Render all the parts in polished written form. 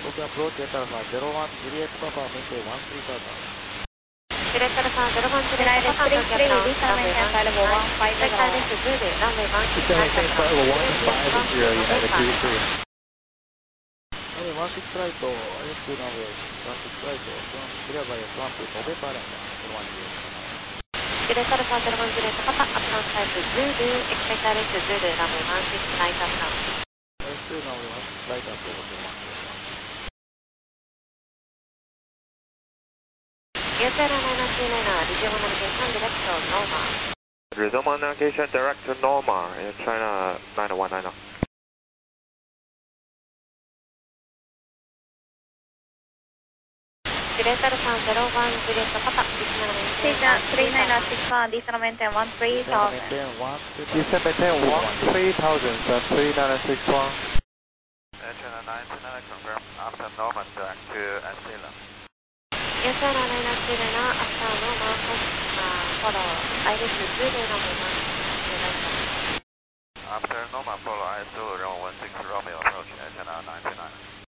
Tokyo approach at Alpha 01 Juliet Papa maintain 13 Delta. Juliet Alpha 01 Juliet Papa Tokyo approach, runway 15 expect direct to Zulu, runway 16 right Alpha, Juliet 150 United 23. Runway 16 right to IS2 runway 16 right to clear by S1 to November Lima 01 Juliet. Juliet Alpha 01 Juliet Papa approach type Zulu, expect direct to Zulu, runway 16 right Alpha. IS2 runway 16 right up to 01 Juliet. US Airliner 929, resume navigation direct to Norma. Resume navigation direct to Norma in China 919. Juliet Alpha 01 Juliet Papa, resume navigation. Station 3961, descend maintain 13,000. Descend maintain 13,000, 3961. China 929 confirm after Norma direct to Antilla. US Airliner 929, after Norma, follow IS Zulu, runway 16 right Alpha. After Norma follow IS2 runway 16 Romeo approach China 929.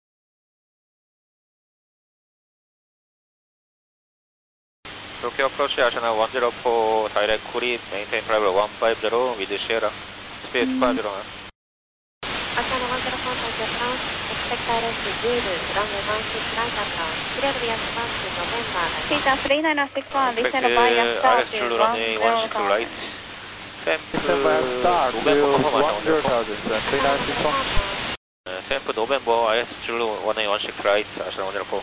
Tokyo approach China 104 direct Kuri, maintain travel 150 with Sierra, speed 50. Asana 104 Tokyo approach, expect direct to Zulu, runway 16 right Alpha, clear via S1 to November. Station 3961, descend via start to 10,000. runway 16 right. 샘프 노벤버 커버 맞죠? 3961. 샘프 노벤버 IS 줄로 1816 right, 아시나 104.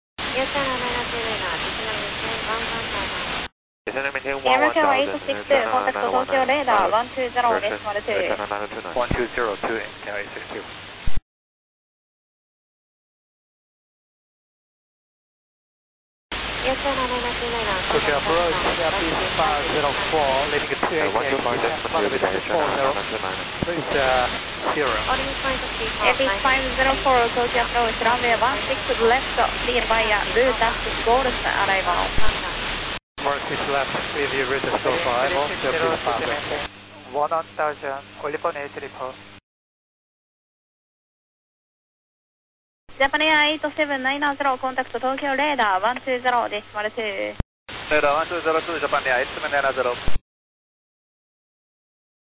Descend maintain 11,000. American 862, contact Tokyo radar 120 decimal 2. 1202 Intel 862. Tokyo approach, Airbus 504, leading to 2840. Please, zero. Airbus 504, Tokyo approach, runway 16 left, clear via route as Golf arrival. 16 left, clear via route as Golf arrival, Airbus 504. 1000, Oliphant 834. Japan Air 8790, contact Tokyo radar 120 decimal 2. Radar 1202, Japan Air 8790.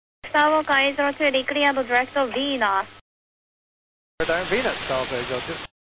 Skywalker 802, declared direct to Venus. Radar Venus, Alpha 802.